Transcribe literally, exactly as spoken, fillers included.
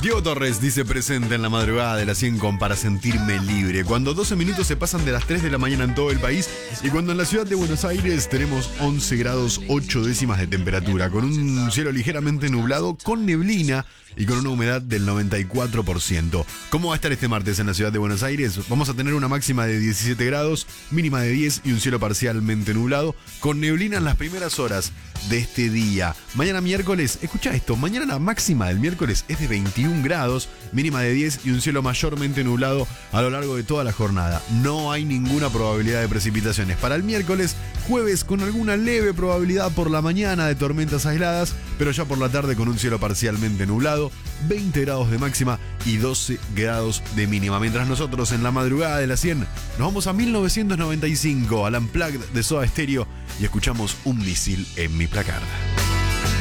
Diego Torres dice presente en la madrugada de las cien con Para Sentirme Libre. Cuando doce minutos se pasan de las tres de la mañana en todo el país y cuando en la ciudad de Buenos Aires tenemos once grados ocho décimas de temperatura, con un cielo ligeramente nublado, con neblina y con una humedad del noventa y cuatro por ciento. ¿Cómo va a estar este martes en la ciudad de Buenos Aires? Vamos a tener una máxima de diecisiete grados, mínima de diez y un cielo parcialmente nublado, con neblina en las primeras horas de este día. Mañana miércoles, escucha esto, mañana la máxima del miércoles es de veintiún grados, mínima de diez y un cielo mayormente nublado a lo largo de toda la jornada. No hay ninguna probabilidad de precipitaciones. Para el miércoles, jueves con alguna leve probabilidad por la mañana de tormentas aisladas, pero ya por la tarde con un cielo parcialmente nublado, veinte grados de máxima y doce grados de mínima. Mientras nosotros en la madrugada de la cien nos vamos a mil novecientos noventa y cinco, al Unplugged de Soda Stereo, y escuchamos Un misil en mi placard.